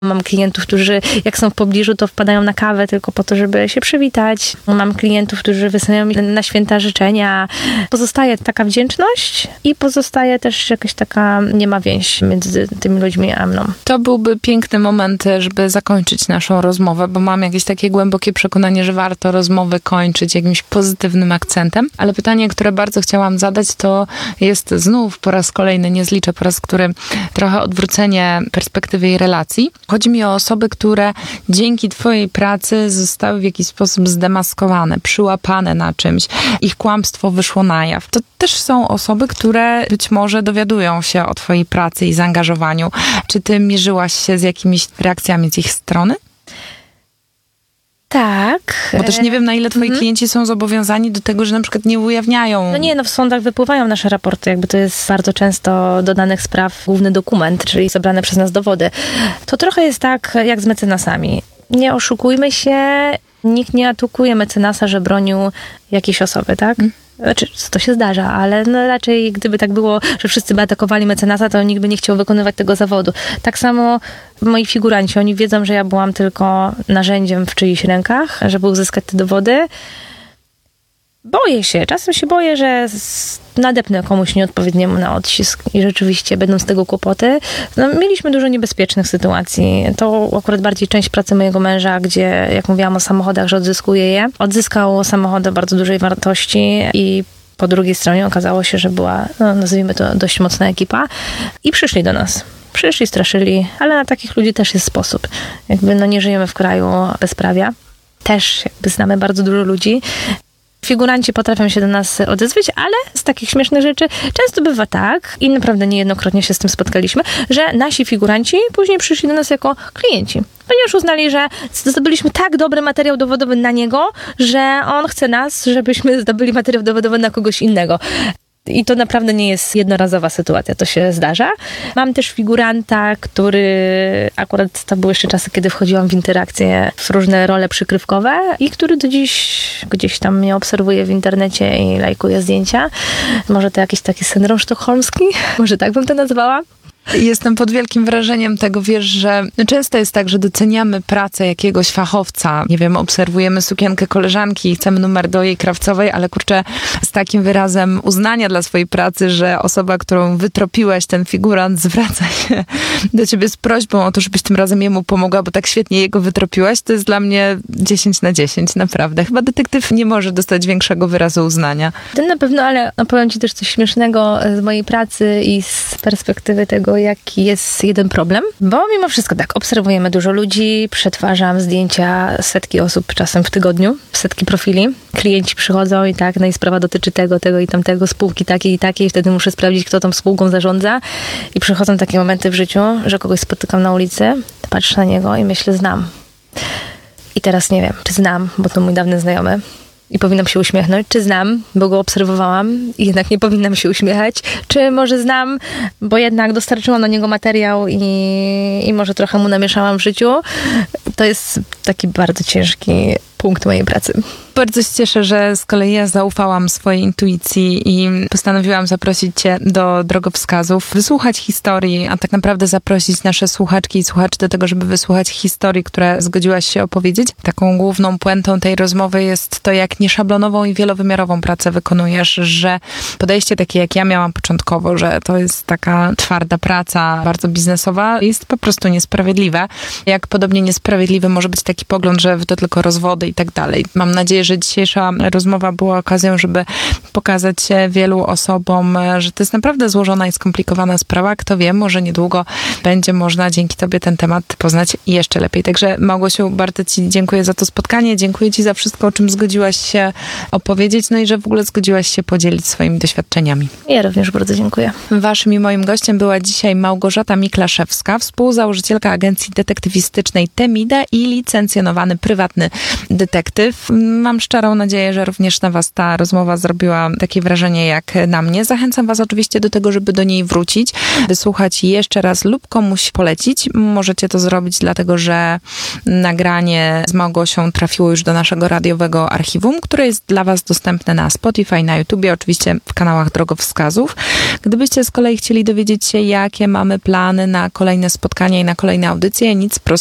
Mam klientów, którzy jak są w pobliżu, to wpadają na kawę tylko po to, żeby się przywitać. Mam klientów, którzy wysyłają mi na święta życzenia. Pozostaje taka wdzięczność i pozostaje też jakaś taka niema więź między tymi ludźmi a mną. To byłby piękny moment, żeby zakończyć naszą rozmowę, bo mam jakieś takie głębokie przekonanie, że warto rozmowę kończyć jakimś pozytywnym akcentem. Ale pytanie, które bardzo chciałam zadać, to jest znów po raz kolejny, nie zliczę po raz który, trochę odwrócenie perspektywy i relacji. Chodzi mi o osoby, które dzięki twojej pracy zostały w jakiś sposób zdemaskowane, przyłapane na czymś. Ich kłamstwo wyszło na jaw. To też są osoby, które być może dowiadują się o twojej pracy i zaangażowaniu. Czy ty mierzyłaś się z jakimiś reakcjami z ich strony? Tak. Bo też nie wiem, na ile twoi klienci są zobowiązani do tego, że na przykład nie ujawniają. No nie, w sądach wypływają nasze raporty. Jakby to jest bardzo często do danych spraw główny dokument, czyli zebrane przez nas dowody. To trochę jest tak, jak z mecenasami. Nie oszukujmy się, nikt nie atakuje mecenasa, że bronił jakiejś osoby, tak? Znaczy, to się zdarza, ale no raczej gdyby tak było, że wszyscy by atakowali mecenasa, to nikt by nie chciał wykonywać tego zawodu. Tak samo moi figuranci, oni wiedzą, że ja byłam tylko narzędziem w czyichś rękach, żeby uzyskać te dowody. Boję się, czasem się boję, że nadepnę komuś nieodpowiedniemu na odcisk i rzeczywiście będą z tego kłopoty. No, mieliśmy dużo niebezpiecznych sytuacji. To akurat bardziej część pracy mojego męża, gdzie, jak mówiłam o samochodach, że odzyskuje je. Odzyskał samochody bardzo dużej wartości i po drugiej stronie okazało się, że była, no, nazwijmy to, dość mocna ekipa i przyszli do nas. Przyszli, straszyli, ale na takich ludzi też jest sposób. Jakby no nie żyjemy w kraju bezprawia. Też jakby znamy bardzo dużo ludzi. Figuranci potrafią się do nas odezwać, ale z takich śmiesznych rzeczy często bywa tak, i naprawdę niejednokrotnie się z tym spotkaliśmy, że nasi figuranci później przyszli do nas jako klienci. Ponieważ uznali, że zdobyliśmy tak dobry materiał dowodowy na niego, że on chce nas, żebyśmy zdobyli materiał dowodowy na kogoś innego. I to naprawdę nie jest jednorazowa sytuacja, to się zdarza. Mam też figuranta, który akurat to były jeszcze czasy, kiedy wchodziłam w interakcje w różne role przykrywkowe i który do dziś gdzieś tam mnie obserwuje w internecie i lajkuje zdjęcia. Może to jakiś taki syndrom sztokholmski? Może tak bym to nazwała? Jestem pod wielkim wrażeniem tego, wiesz, że często jest tak, że doceniamy pracę jakiegoś fachowca. Nie wiem, obserwujemy sukienkę koleżanki i chcemy numer do jej krawcowej, ale kurczę, z takim wyrazem uznania dla swojej pracy, że osoba, którą wytropiłeś, ten figurant, zwraca się do ciebie z prośbą o to, żebyś tym razem jemu pomogła, bo tak świetnie jego wytropiłaś, to jest dla mnie 10 na 10, naprawdę. Chyba detektyw nie może dostać większego wyrazu uznania. To na pewno, ale opowiem ci też coś śmiesznego z mojej pracy i z perspektywy tego, jaki jest jeden problem, bo mimo wszystko tak, obserwujemy dużo ludzi, przetwarzam zdjęcia setki osób czasem w tygodniu, setki profili. Klienci przychodzą i tak, no i sprawa dotyczy tego i tamtego, spółki takiej i takiej, wtedy muszę sprawdzić, kto tą spółką zarządza i przychodzą takie momenty w życiu, że kogoś spotykam na ulicy, patrzę na niego i myślę, znam. I teraz nie wiem, czy znam, bo to mój dawny znajomy. I powinnam się uśmiechnąć, czy znam, bo go obserwowałam i jednak nie powinnam się uśmiechać, czy może znam, bo jednak dostarczyłam na niego materiał i może trochę mu namieszałam w życiu. To jest taki bardzo ciężki punkt mojej pracy. Bardzo się cieszę, że z kolei ja zaufałam swojej intuicji i postanowiłam zaprosić cię do drogowskazów, wysłuchać historii, a tak naprawdę zaprosić nasze słuchaczki i słuchaczy do tego, żeby wysłuchać historii, które zgodziłaś się opowiedzieć. Taką główną puentą tej rozmowy jest to, jak nieszablonową i wielowymiarową pracę wykonujesz, że podejście takie, jak ja miałam początkowo, że to jest taka twarda praca, bardzo biznesowa, jest po prostu niesprawiedliwe. Jak podobnie niesprawiedliwy może być taki pogląd, że to tylko rozwody i tak dalej. Mam nadzieję, że dzisiejsza rozmowa była okazją, żeby pokazać wielu osobom, że to jest naprawdę złożona i skomplikowana sprawa. Kto wie, może niedługo będzie można dzięki tobie ten temat poznać jeszcze lepiej. Także Małgosiu, bardzo ci dziękuję za to spotkanie. Dziękuję ci za wszystko, o czym zgodziłaś się opowiedzieć, no i że w ogóle zgodziłaś się podzielić swoimi doświadczeniami. Ja również bardzo dziękuję. Waszym i moim gościem była dzisiaj Małgorzata Miklaszewska, współzałożycielka agencji detektywistycznej Temida i licencjonowany prywatny detektyw. Mam szczerą nadzieję, że również na was ta rozmowa zrobiła takie wrażenie jak na mnie. Zachęcam was oczywiście do tego, żeby do niej wrócić, wysłuchać jeszcze raz lub komuś polecić. Możecie to zrobić dlatego, że nagranie z Małgosią trafiło już do naszego radiowego archiwum, które jest dla was dostępne na Spotify, na YouTubie, oczywiście w kanałach drogowskazów. Gdybyście z kolei chcieli dowiedzieć się, jakie mamy plany na kolejne spotkania i na kolejne audycje, nic